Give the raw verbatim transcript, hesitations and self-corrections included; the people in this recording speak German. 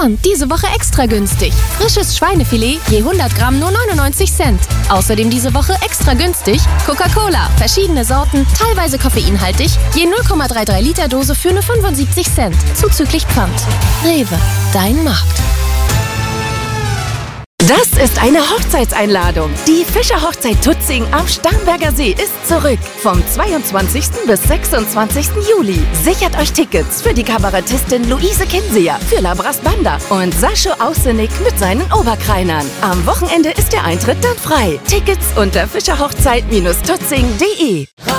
sparen diese Woche extra günstig. Frisches Schweinefilet je hundert Gramm nur neunundneunzig Cent. Außerdem diese Woche extra günstig Coca-Cola, verschiedene Sorten, teilweise koffeinhaltig, je null Komma dreiunddreißig Liter Dose für nur fünfundsiebzig Cent. Zuzüglich Pfand. Rewe, dein Markt. Das ist eine Hochzeitseinladung. Die Fischer-Hochzeit Tutzing am Starnberger See ist zurück. Vom zweiundzwanzigsten bis sechsundzwanzigsten Juli. Sichert euch Tickets für die Kabarettistin Luise Kinseer, für Labras Banda und Sascho Ausenik mit seinen Oberkreinern. Am Wochenende ist der Eintritt dann frei. Tickets unter fischerhochzeit Bindestrich tutzing punkt de.